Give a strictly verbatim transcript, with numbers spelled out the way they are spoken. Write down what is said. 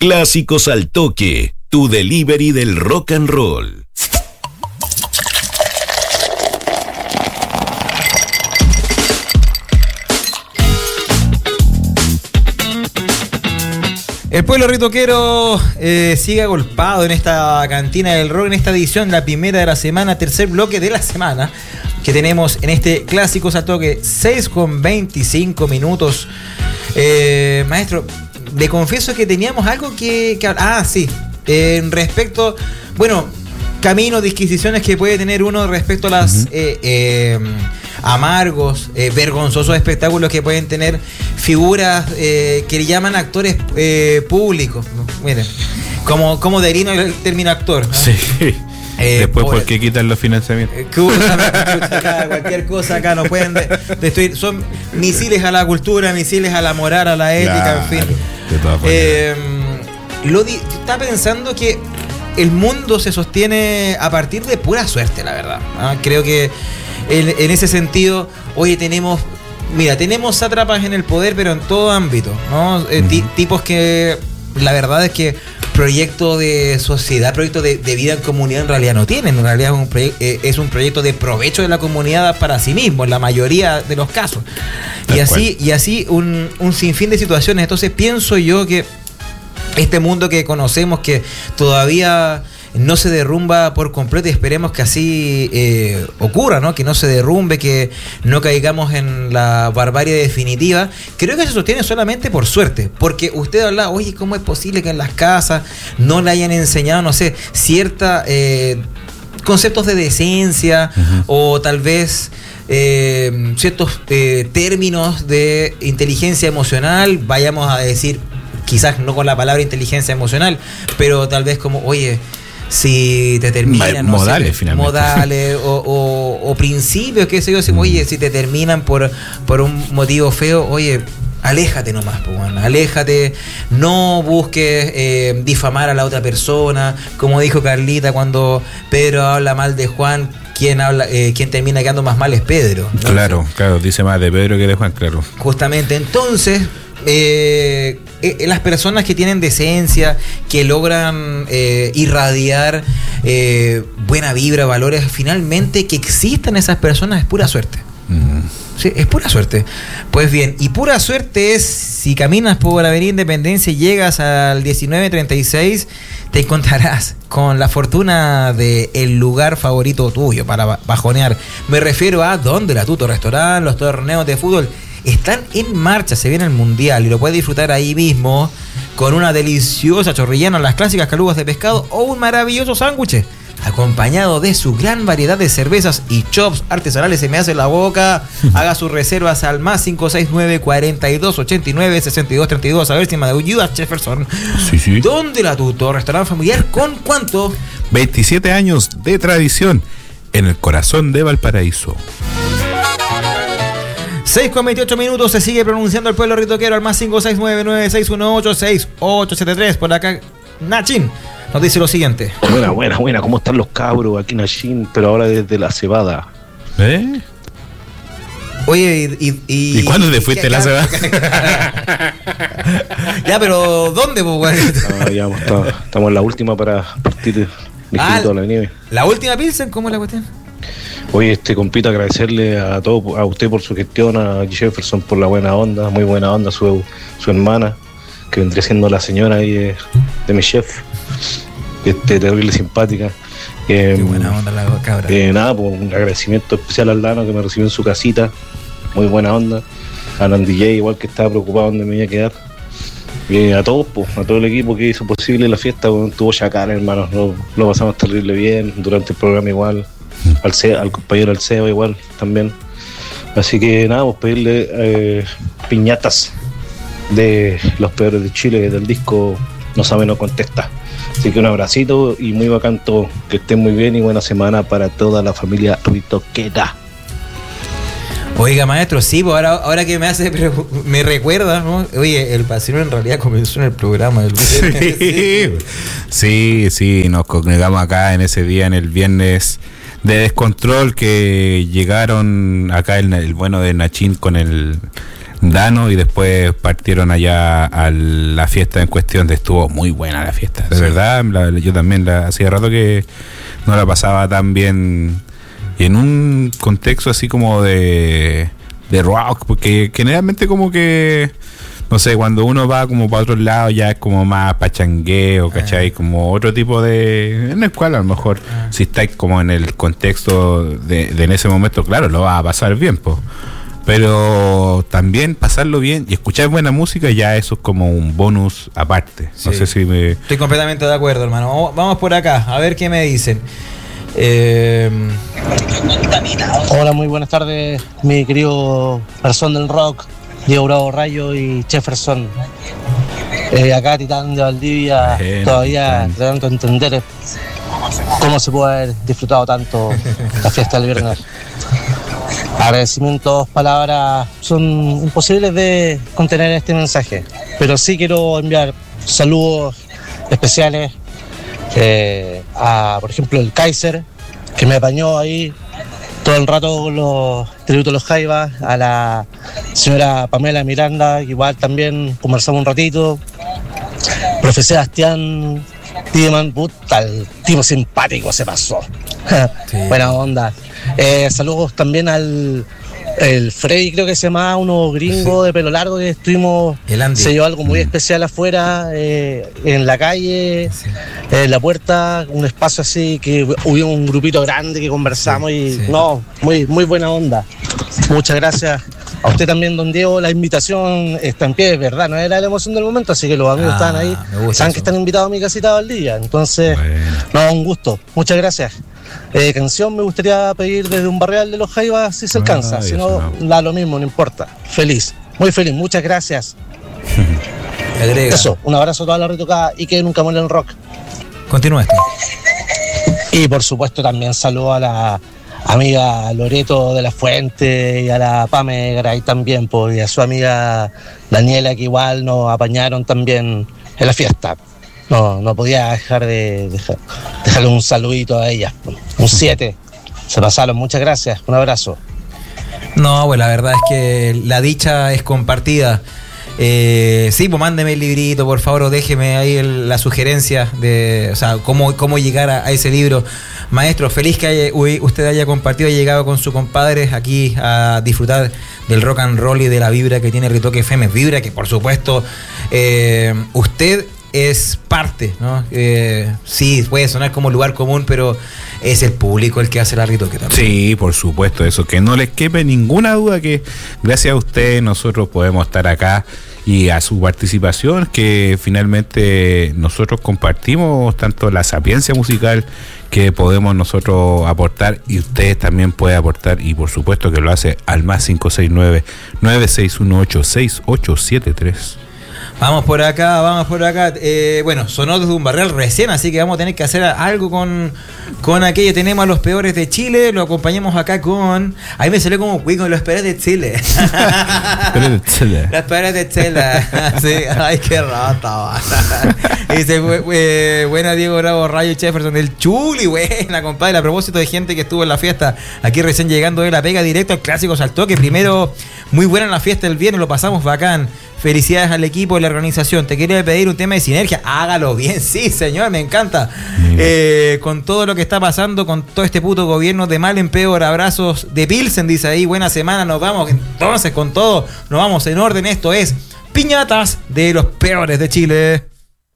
Clásicos al Toque, tu delivery del rock and roll. El pueblo ritoquero eh, sigue agolpado en esta cantina del rock, en esta edición, la primera de la semana, tercer bloque de la semana, que tenemos en este Clásicos al Toque, seis con veinticinco minutos. Eh, maestro, le confieso que teníamos algo que... que ah, sí, en eh, respecto, bueno, caminos, disquisiciones que puede tener uno respecto a las... Uh-huh. eh, eh, amargos, eh, vergonzosos espectáculos que pueden tener figuras eh, que le llaman actores eh, públicos, ¿no? Miren, como, como derino el término actor, ¿no? Sí. Eh, Después, ¿por qué quitan los financiamientos? Eh, acá, cualquier cosa acá no pueden de, destruir. Son misiles a la cultura, misiles a la moral, a la ética, claro, en fin. De todas formas. Eh, lo di, está pensando que el mundo se sostiene a partir de pura suerte, la verdad, ¿no? Creo que En, en ese sentido, oye, tenemos, mira, tenemos sátrapas en el poder, pero en todo ámbito, ¿no? Eh, uh-huh. t- tipos que, la verdad es que proyecto de sociedad, proyecto de, de vida en comunidad en realidad no tienen. En realidad es un, proye- eh, es un proyecto de provecho de la comunidad para sí mismo, en la mayoría de los casos. Y así, y así un, un sinfín de situaciones. Entonces pienso yo que este mundo que conocemos, que todavía no se derrumba por completo, y esperemos que así eh, ocurra, ¿no? Que no se derrumbe, que no caigamos en la barbarie definitiva. Creo que se sostiene solamente por suerte, porque usted habla, oye, ¿cómo es posible que en las casas no le hayan enseñado, no sé, cierta eh, conceptos de decencia, uh-huh, o tal vez eh, ciertos eh, términos de inteligencia emocional, vayamos a decir, quizás no con la palabra inteligencia emocional, pero tal vez como, oye, si te terminan, no modales, sé, finalmente. modales o, o, o principios, qué sé yo, si, mm. oye, si te terminan por, por un motivo feo, oye, aléjate nomás, pues, bueno, aléjate, no busques eh, difamar a la otra persona, como dijo Carlita cuando Pedro habla mal de Juan. Quien habla, eh, quien termina quedando más mal es Pedro, ¿no? Claro, claro, dice más de Pedro que de Juan, claro. Justamente, entonces, eh, eh, las personas que tienen decencia, que logran eh, irradiar eh, buena vibra, valores, finalmente que existan esas personas es pura suerte. Mm. Sí, es pura suerte. Pues bien, y pura suerte es si caminas por Avenida Independencia y llegas al diecinueve treinta y seis, te encontrarás con la fortuna de el lugar favorito tuyo para bajonear. Me refiero a donde la Tuto Restaurant, los torneos de fútbol están en marcha, se viene el Mundial y lo puedes disfrutar ahí mismo con una deliciosa chorrillana, las clásicas calugas de pescado o un maravilloso sándwich acompañado de su gran variedad de cervezas y chops artesanales. Se me hace la boca. Haga sus reservas al más cinco seis nueve, cuarenta y dos, ochenta y nueve, sesenta y dos, treinta y dos. A ver si me ayudas, Jefferson. Sí, sí. ¿Dónde la Tuto? Restaurante familiar con ¿cuánto? veintisiete años de tradición en el corazón de Valparaíso. seis con veintiocho minutos, se sigue pronunciando el pueblo ritoquero al más cinco seis nueve, nueve seis uno ocho, seis ocho siete tres. Por acá, Nachin nos dice lo siguiente. Buena, buena, buena. ¿Cómo están los cabros aquí, Nachin? Pero ahora desde la cebada. ¿Eh? Oye, y... ¿Y, ¿Y cuándo te fuiste la cebada? Ya, pero ¿dónde, pues, ah, ya, estamos, estamos en la última para partir de ah, toda la nieve. ¿La última Pilsen? ¿Cómo es la cuestión? Oye, este compito, agradecerle a todo, a usted por su gestión, a Jefferson por la buena onda, muy buena onda, su, su hermana, que vendría siendo la señora ahí de, de mi chef, este, terrible simpática. Eh, Qué buena onda la cabra. Eh, nada, pues un agradecimiento especial al Lano que me recibió en su casita, muy buena onda. A Nandy J, igual, que estaba preocupado dónde me iba a quedar. Eh, a todos, pues, a todo el equipo que hizo posible la fiesta, bueno, tuvo chacal, hermanos, lo, lo pasamos terrible bien, durante el programa igual. Al, C, al compañero Alceo igual también. Así que nada, pues pedirle eh, piñatas de Los Peores de Chile del disco No Sabe No Contesta. Así que un abracito y muy bacán todo. Que estén muy bien y buena semana para toda la familia ritoquera. Oiga, maestro, sí, pues ahora, ahora que me hace, me recuerda, ¿no? Oye, el vacío en realidad comenzó en el programa del viernes. Sí, sí, sí, nos congregamos acá en ese día, en el viernes de descontrol, que llegaron acá el, el bueno de Nachín con el Dano, y después partieron allá a la fiesta en cuestión. De estuvo muy buena la fiesta, de sí. verdad. La, yo también la hacía rato que no la pasaba tan bien, y en un contexto así como de, de rock, porque generalmente como que, no sé, cuando uno va como para otro lado ya es como más pachangueo, ¿cachai? Ah. Como otro tipo de... En el cual a lo mejor ah. si estáis como en el contexto de, de en ese momento, claro, lo vas a pasar bien, pues. Pero también pasarlo bien y escuchar buena música, ya eso es como un bonus aparte. Sí. No sé si me... Estoy completamente de acuerdo, hermano. Vamos, vamos por acá, a ver qué me dicen. Eh... Hola, muy buenas tardes, mi querido Person del Rock, Diego Bravo Rayo y Jefferson. Eh, acá Titán de Valdivia, bueno, todavía tratando de entender cómo se puede haber disfrutado tanto la fiesta del viernes. Agradecimientos, palabras son imposibles de contener en este mensaje, pero sí quiero enviar saludos especiales eh, a, por ejemplo, el Kaiser, que me apañó ahí todo el rato con los tributos a los Jaivas, a la señora Pamela Miranda, que igual también conversamos un ratito, profe Sebastián Tiedemann, puta, el tipo simpático se pasó. Sí. Buena onda. Eh, saludos también al el Freddy, creo que se llama, uno gringo de pelo largo que estuvimos, se llevó algo muy especial afuera, eh, en la calle, sí. En la puerta, un espacio así que hubo un grupito grande que conversamos, sí, y sí. No, muy, muy buena onda. Muchas gracias. A usted también, don Diego, la invitación está en pie, es verdad, no era la emoción del momento, así que los amigos ah, estaban ahí, saben eso. Que están invitados a mi casita al día, entonces, bueno. No, un gusto, muchas gracias. Eh, canción me gustaría pedir desde un barrial de los Jaivas si se alcanza, ah, si no, no, da lo mismo, no importa. Feliz, muy feliz, muchas gracias. Eso, un abrazo a toda la retocada y que nunca muera el rock. Continúa esto. Y por supuesto también saludo a la amiga Loreto de la Fuente y a la Pame Garay también, pues, y a su amiga Daniela, que igual nos apañaron también en la fiesta. No, no podía dejar de dejar, dejarle un saludito a ella. Un siete. Se pasaron, muchas gracias. Un abrazo. No, pues la verdad es que la dicha es compartida. Eh, sí, pues mándeme el librito, por favor, o déjeme ahí el, la sugerencia de, o sea, cómo, cómo llegar a, a ese libro. Maestro, feliz que haya, usted haya compartido y llegado con su compadre aquí a disfrutar del rock and roll y de la vibra que tiene Ritoque F M. Vibra que, por supuesto, eh, usted es parte, ¿no? Eh, sí, puede sonar como lugar común, pero es el público el que hace la Ritoque también. Sí, por supuesto, eso, que no les quepe ninguna duda que gracias a usted nosotros podemos estar acá, y a su participación, que finalmente nosotros compartimos tanto la sapiencia musical que podemos nosotros aportar, y ustedes también pueden aportar, y por supuesto que lo hace al más cinco seis nueve, nueve seis uno ocho, seis ocho siete tres. Vamos por acá, vamos por acá. Eh, bueno, sonó desde un barrial recién, así que vamos a tener que hacer algo con, con aquello. Tenemos a los peores de Chile, lo acompañamos acá con... Ahí me salió como con los peores de Chile. de Chile. Los peores de Chile. Sí, ay, qué rata. Dice, eh, buena Diego Bravo, Rayo Jefferson, el Chuli, buena, compadre. A propósito de gente que estuvo en la fiesta, aquí recién llegando de la pega, directo al clásico Saltó, que primero, muy buena en la fiesta el viernes, lo pasamos bacán. Felicidades al equipo y la organización. Te quería pedir un tema de sinergia. Hágalo bien, sí, señor, me encanta. Eh, con todo lo que está pasando, con todo este puto gobierno de mal en peor. Abrazos de Pilsen, dice ahí. Buena semana, nos vamos. Entonces, con todo, nos vamos en orden. Esto es Piñatas de los Peores de Chile.